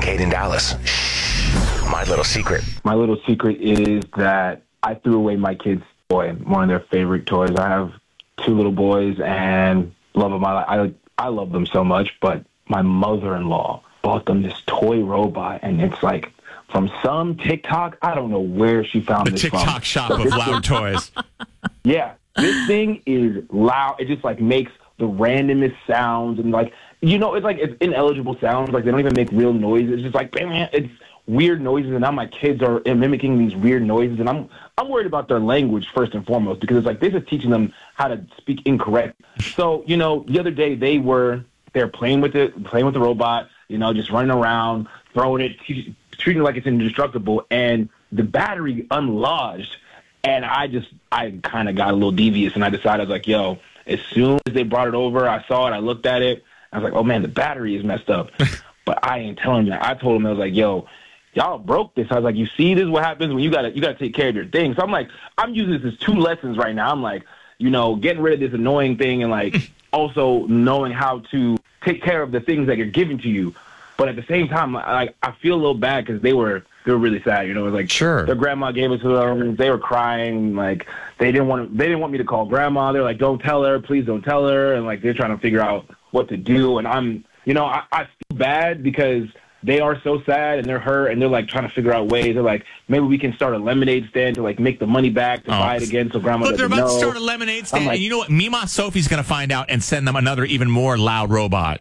Kaden Dallas. Shh. My little secret. My little secret is that I threw away my kids' toy, one of their favorite toys. I have 2 little boys and love them. I love them so much, but my mother-in-law bought them this toy robot, and it's like from some TikTok. I don't know where she found this from. The TikTok shop of loud toys. Yeah, this thing is loud. It just like makes the randomest sounds, and like, you know, it's like it's ineligible sounds. Like they don't even make real noises. It's just like, bam, it's weird noises, and now my kids are mimicking these weird noises, and I'm worried about their language first and foremost, because it's like this is teaching them how to speak incorrect. So, you know, the other day they're playing with the robot, you know, just running around, throwing it, treating it like it's indestructible, and the battery unlodged, and I kind of got a little devious, and I decided, I was like, yo, as soon as they brought it over, I saw it, I looked at it, I was like, oh man, the battery is messed up. But I ain't telling them that. I told them, I was like, yo, y'all broke this. I was like, you see, this is what happens when you gotta take care of your thing. So I'm like, I'm using this as 2 lessons right now. I'm like, you know, getting rid of this annoying thing, and like also knowing how to take care of the things that are given to you. But at the same time, I feel a little bad because they were really sad. You know, it was like, sure, their grandma gave it to them. They were crying. Like they didn't want me to call grandma. They're like, don't tell her, please don't tell her. And like they're trying to figure out what to do. And I'm, you know, I feel bad because they are so sad and they're hurt and they're like trying to figure out ways. They're like, maybe we can start a lemonade stand to like make the money back to buy it again, so grandma doesn't know. They're about to start a lemonade stand, like, and you know what? Mima Sophie's going to find out and send them another even more loud robot.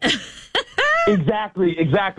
Exactly.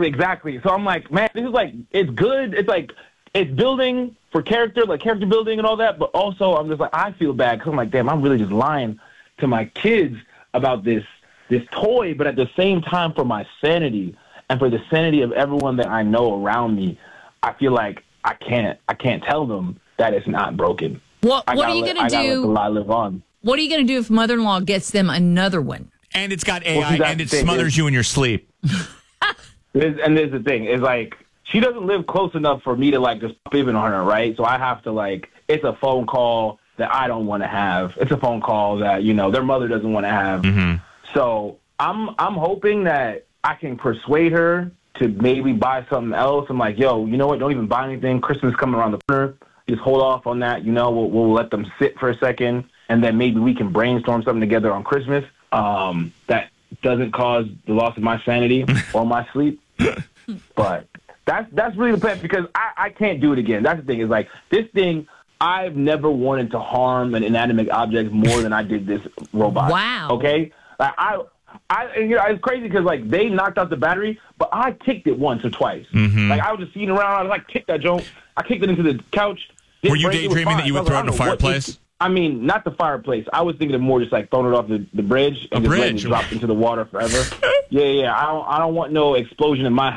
So I'm like, man, this is like, it's good. It's like, it's building for character, like character building and all that. But also, I'm just like, I feel bad because I'm like, damn, I'm really just lying to my kids about this toy. But at the same time, for my sanity and for the sanity of everyone that I know around me, I feel like I can't tell them that it's not broken. What are you going to do? Let the lie live on. What are you going to do if mother-in-law gets them another one? And it's got AI, and it smothers you in your sleep. There's the thing. It's like, she doesn't live close enough for me to, like, just pop in on her, right? So I have to, like, it's a phone call that I don't want to have. It's a phone call that, you know, their mother doesn't want to have. Mm-hmm. So I'm hoping that I can persuade her to maybe buy something else. I'm like, yo, you know what? Don't even buy anything. Christmas is coming around the corner. Just hold off on that. You know, we'll let them sit for a second, and then maybe we can brainstorm something together on Christmas that doesn't cause the loss of my sanity or my sleep. But that's really the plan, because I can't do it again. That's the thing. Is like, this thing, I've never wanted to harm an inanimate object more than I did this robot. Wow. Okay? Like, and, you know, it's crazy because, like, they knocked out the battery, but I kicked it once or twice. Mm-hmm. Like, I was just sitting around, I was like, kick that joint. I kicked it into the couch. Were you daydreaming that you would throw it in the fireplace? I mean, not the fireplace. I was thinking of more just like throwing it off the bridge and just letting it drop into the water forever. Yeah. I don't want no explosion in my